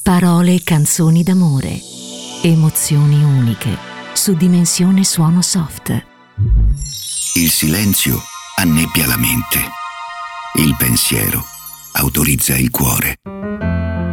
Parole e canzoni d'amore. Emozioni uniche. Su Dimensione Suono Soft. Il silenzio annebbia la mente. Il pensiero autorizza il cuore.